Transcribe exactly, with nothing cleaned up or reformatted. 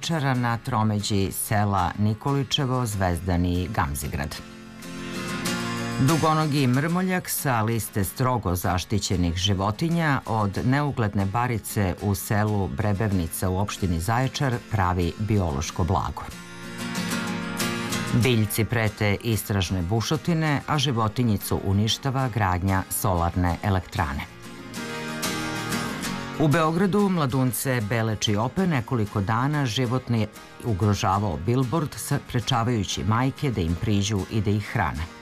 Zaječara na tromeđi sela Nikoličevo, Zvezdani i Gamzigrad. Dugonogi mrmoljak sa liste strogo zaštićenih životinja od neugledne barice u selu Brebevnica u opštini Zaječar pravi biološko blago. Biljci prete istražne bušotine, a životinjicu uništava gradnja solarne elektrane. U Beogradu mladunce Bele Čiope nekoliko dana životno je ugrožavao bilbord sprečavajući majke da im priđu i da ih hrane.